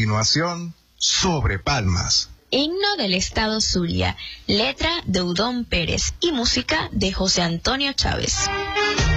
continuación, Sobre Palmas. Himno del Estado Zulia, letra de Udón Pérez y música de José Antonio Chávez.